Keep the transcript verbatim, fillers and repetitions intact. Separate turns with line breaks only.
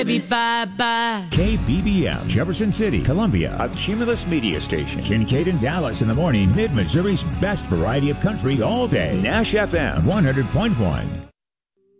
Bye-bye.
K B B M, Jefferson City, Columbia, a Cumulus media station. Kincaid and Dallas in the morning, Mid-Missouri's best variety of country all day. Nash F M, one hundred point one.